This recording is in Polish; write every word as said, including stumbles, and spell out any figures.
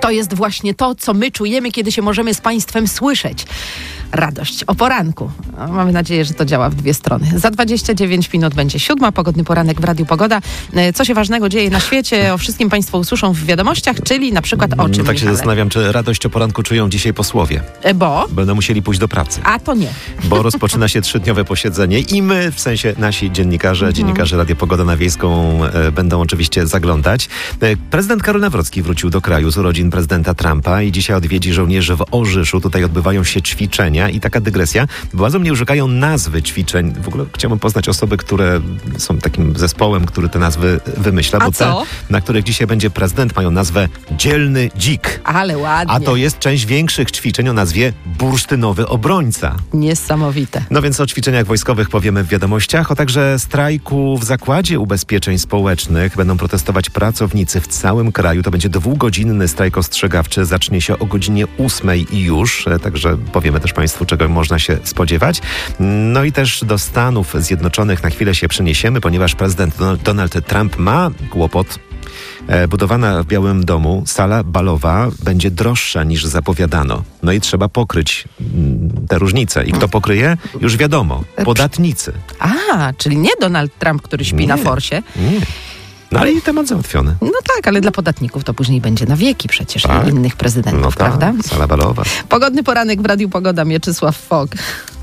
To jest właśnie to, co my czujemy, kiedy się możemy z Państwem słyszeć. Radość o poranku. Mamy nadzieję, że to działa w dwie strony. Za dwadzieścia dziewięć minut będzie siódma. Pogodny poranek w Radiu Pogoda. Co się ważnego dzieje na świecie? O wszystkim Państwo usłyszą w wiadomościach, czyli na przykład o czym, no, tak się Michale? zastanawiam, czy radość o poranku czują dzisiaj posłowie. Bo? Będą musieli pójść do pracy. A to nie. Bo rozpoczyna się trzydniowe posiedzenie i my, w sensie nasi dziennikarze, mhm. dziennikarze Radia Pogoda na Wiejską e, będą oczywiście zaglądać. E, prezydent Karol Nawrocki wrócił do kraju z urodzin prezydenta Trumpa i dzisiaj odwiedzi żołnierzy w Orzyszu. Tutaj odbywają się ćwiczenia i taka dygresja. Władze mnie szukają nazwy ćwiczeń. W ogóle chciałbym poznać osoby, które są takim zespołem, który te nazwy wymyśla. A bo co? te, na których dzisiaj będzie prezydent, mają nazwę Dzielny Dzik. Ale ładnie. A to jest część większych ćwiczeń o nazwie Bursztynowy Obrońca. Niesamowite. No więc o ćwiczeniach wojskowych powiemy w wiadomościach, o także strajku w Zakładzie Ubezpieczeń Społecznych. Będą protestować pracownicy w całym kraju. To będzie dwugodzinny strajk ostrzegawczy. Zacznie się o godzinie ósmej i już. Także powiemy też Państwu, czego można się spodziewać. No i też do Stanów Zjednoczonych na chwilę się przeniesiemy, ponieważ prezydent Donald Trump ma kłopot. Budowana w Białym Domu sala balowa będzie droższa niż zapowiadano. No i trzeba pokryć te różnice. I kto pokryje? Już wiadomo. Podatnicy. A, czyli nie Donald Trump, który śpi nie, na forsie. Nie. No ale i temat załatwiony. No tak, ale dla podatników to później będzie na wieki przecież tak. i innych prezydentów, no tak, prawda? Sala balowa. Pogodny poranek w Radiu Pogoda, Mieczysław Fok.